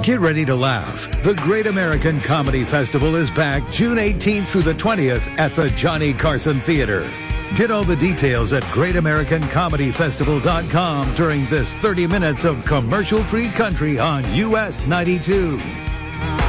Get ready to laugh. The Great American Comedy Festival is back June 18th through the 20th at the Johnny Carson Theater. Get all the details at greatamericancomedyfestival.com during this 30 minutes of commercial-free country on US 92.